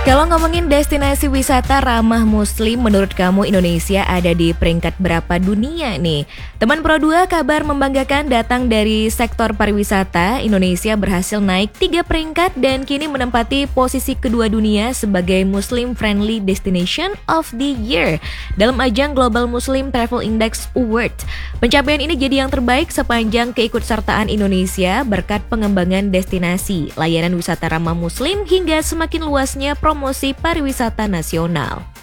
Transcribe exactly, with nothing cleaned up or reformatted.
Kalau ngomongin destinasi wisata ramah muslim, menurut kamu Indonesia ada di peringkat berapa dunia nih? Teman Pro dua kabar membanggakan datang dari sektor pariwisata. Indonesia berhasil naik tiga peringkat dan kini menempati posisi kedua dunia sebagai Muslim Friendly Destination of the Year dalam ajang Global Muslim Travel Index Award. Pencapaian ini jadi yang terbaik sepanjang keikutsertaan Indonesia berkat pengembangan destinasi, layanan wisata ramah muslim hingga semakin luasnya promosi pariwisata nasional.